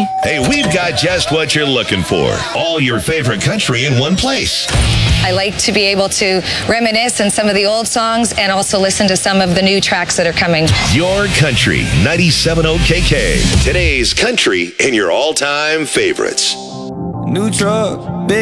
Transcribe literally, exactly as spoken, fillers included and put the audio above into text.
me? Hey, we've got just what you're looking for. All your favorite country in one place. I like to be able to reminisce on some of the old songs and also listen to some of the new tracks that are coming. Your Country, ninety-seven point oh K K. Today's country and your all-time favorites. New truck, big